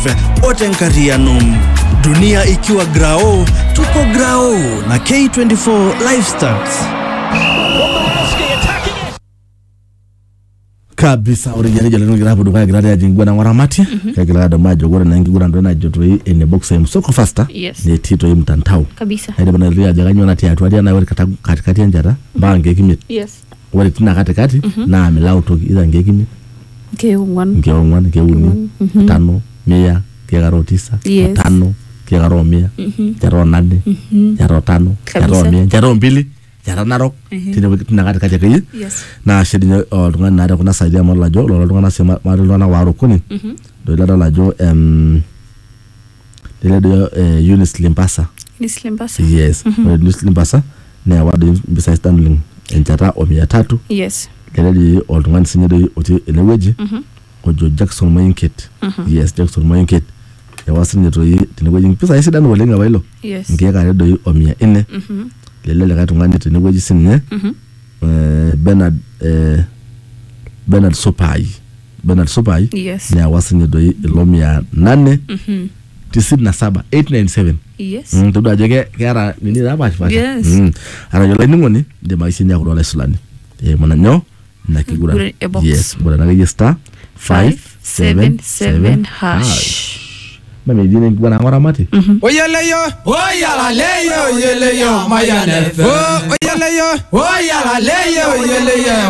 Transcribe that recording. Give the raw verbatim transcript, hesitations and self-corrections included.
live Otenkarianum. Dunia ikiwa grao, tuko grao na K twenty-four Live Stats. Kabisa original jalo ngira hapo duka grade ya jingwa na waramati kagila da majo gora na ngigura ndo na joto hii ene box ya msoko faster ni tito hii mtandao kabisa haida bana lia jaganyo na tia twali na wali katikati ya njara bange kimit yes wali tuna katikati na milau to ida nge kimit ke ungwan nge ungwan ke uni tano mia ke garo tisa tano ke garo mia jaro nane jaro tano jaro mia jaro mbili yara narok tine tuna katikati kai na shedi olunga na kuna saidia mala jo lo olunga na sema mala na waro kuni do la la jo em dile do Eunice Limpasa Eunice Limpasa yes Eunice Limpasa ne award besides standing enjata o mia tatu yes dile di olunga sinye do oti eleweji ojo Jackson Moyinket yes Jackson Moyinket ya wasinye to yi tine weji pesa isi dan wolenga bailo yes ngeka do o mia ine lele ka tungani tene gweji sinne mhm eh Bernard eh Bernard Sopai Bernard Sopai yes ne awasinye do ilomia nane mhm tisini na saba eight nine seven yes mm to daje ke kara nini na bashi bashi yes mm ara yola ningoni de maisi nya kudola sulani eh mona nyo na kigura yes bora na register five seven seven hash mami dine ngwana ngora mati oyele yo oyala leyo oyele yo mayane oyele yo oyala leyo oyele yo